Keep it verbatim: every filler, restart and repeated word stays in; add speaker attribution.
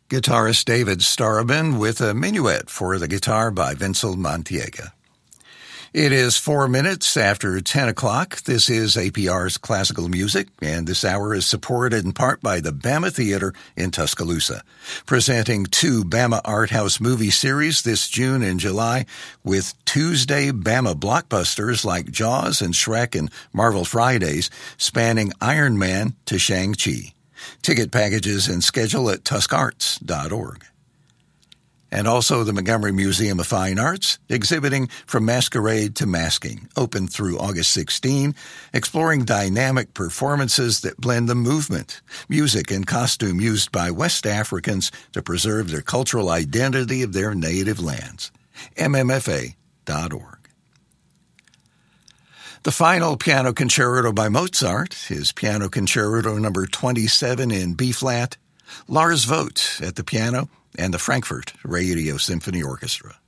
Speaker 1: Guitarist David Starobin with a minuet for the guitar by Vincel Mantiega. It is four minutes after ten o'clock. This is A P R's Classical Music, and this hour is supported in part by the Bama Theater in Tuscaloosa, presenting two Bama Art House movie series this June and July with Tuesday Bama blockbusters like Jaws and Shrek and Marvel Fridays, spanning Iron Man to Shang-Chi. Ticket packages and schedule at tusk arts dot org. And also the Montgomery Museum of Fine Arts, exhibiting From Masquerade to Masking, open through August sixteenth, exploring dynamic performances that blend the movement, music, and costume used by West Africans to preserve their cultural identity of their native lands. M M F A dot org. The final piano concerto by Mozart, his Piano Concerto number twenty-seven in B-flat, Lars Vogt at the piano, and the Frankfurt Radio Symphony Orchestra.